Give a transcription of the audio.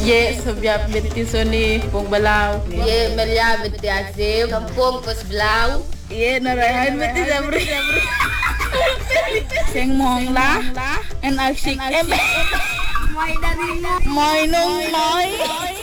Ye sebiap beti soni pung balau. Ye Melia beti Azim, kampung Pos Belau. Ye narahan beti Zabri. Seng mong la en aksik em. Mai nung mai.